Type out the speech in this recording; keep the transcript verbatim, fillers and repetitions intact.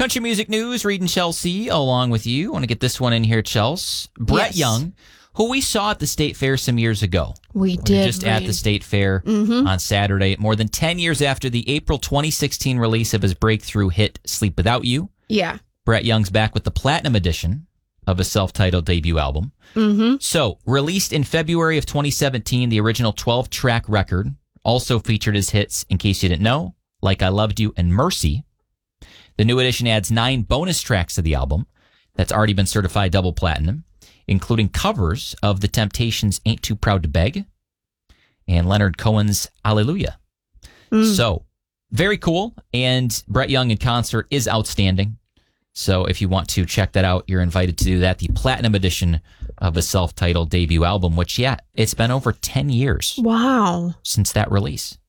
Country music news, reading Chelsea along with you. I want to get this one in here, Chelsea. Brett Yes. Young, who we saw at the State Fair some years ago. We, We did. were just at Reed. the State Fair Mm-hmm. on Saturday, more than ten years after the April twenty sixteen release of his breakthrough hit, Sleep Without You. Yeah. Brett Young's back with the platinum edition of his self-titled debut album. Mm-hmm. So, released in February of twenty seventeen, the original twelve-track record also featured his hits, In Case You Didn't Know, Like I Loved You, and Mercy. The new edition adds nine bonus tracks to the album that's already been certified double platinum, including covers of The Temptations' Ain't Too Proud to Beg and Leonard Cohen's Hallelujah. Mm. So, very cool. And Brett Young in concert is outstanding. So if you want to check that out, you're invited to do that. The platinum edition of a self-titled debut album, which, yeah, it's been over ten years Wow. since that release.